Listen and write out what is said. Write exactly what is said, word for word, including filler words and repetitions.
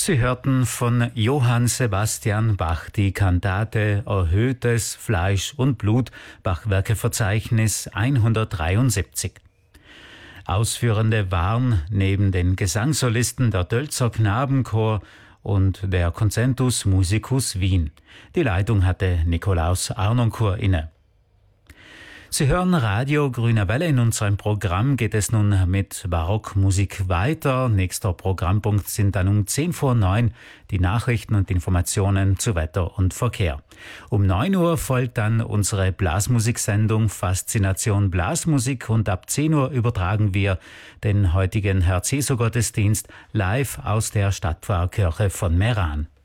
Sie hörten von Johann Sebastian Bach die Kantate Erhöhtes Fleisch und Blut, Bachwerkeverzeichnis hundertdreiundsiebzig. Ausführende waren neben den Gesangssolisten der Dölzer Knabenchor und der Concentus Musicus Wien. Die Leitung hatte Nikolaus Arnoncourt inne. Sie hören Radio Grüne Welle. In unserem Programm geht es nun mit Barockmusik weiter. Nächster Programmpunkt sind dann um zehn vor neun die Nachrichten und Informationen zu Wetter und Verkehr. Um neun Uhr folgt dann unsere Blasmusiksendung Faszination Blasmusik und ab zehn Uhr übertragen wir den heutigen Herz-Jesu-Gottesdienst live aus der Stadtpfarrkirche von Meran.